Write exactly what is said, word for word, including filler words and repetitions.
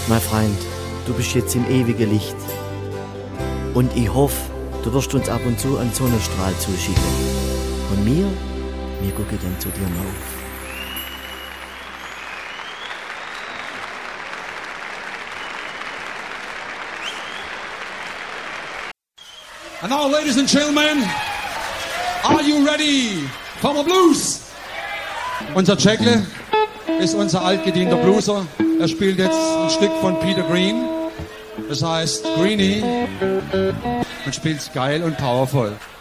Mein Freund, du bist jetzt im ewigen Licht. Und ich hoffe, du wirst uns ab und zu einen Sonnenstrahl zuschicken. Und wir, wir gucken dann zu dir auf. And now, ladies and gentlemen, are you ready for the blues? Unser Jackle ist unser altgedienter Blueser. Er spielt jetzt ein Stück von Peter Green. Das heißt Greenie und spielt's geil und powerful.